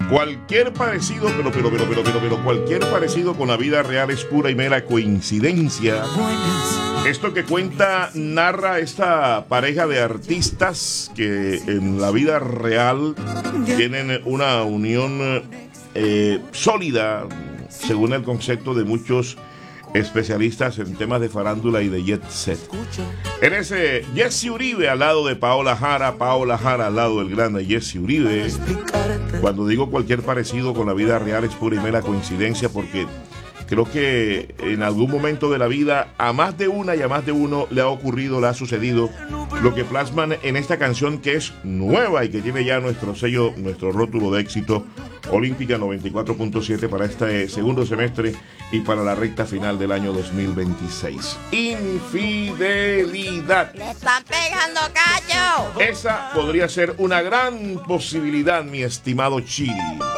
Cualquier parecido, pero cualquier parecido con la vida real es pura y mera coincidencia. Esto que cuenta, narra esta pareja de artistas que en la vida real tienen una unión sólida, según el concepto de muchos especialistas en temas de farándula y de jet set. En ese Jesse Uribe al lado de Paola Jara al lado del grande Jesse Uribe. Cuando digo cualquier parecido con la vida real es pura y mera coincidencia, porque creo que en algún momento de la vida a más de una y a más de uno le ha ocurrido, le ha sucedido lo que plasman en esta canción, que es nueva y que tiene ya nuestro sello, nuestro rótulo de éxito, Olímpica 94.7 para este segundo semestre y para la recta final del año 2026. Infidelidad. ¡Le están pegando callo! Esa podría ser una gran posibilidad, mi estimado Chiri.